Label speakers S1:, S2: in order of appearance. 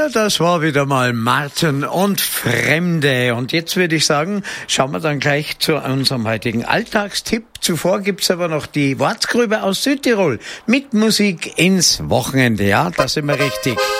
S1: Ja, das war wieder mal Martin und Fremde. Und jetzt würde ich sagen, schauen wir dann gleich zu unserem heutigen Alltagstipp. Zuvor gibt's aber noch die Wortgrube aus Südtirol mit Musik ins Wochenende. Ja, da sind wir richtig.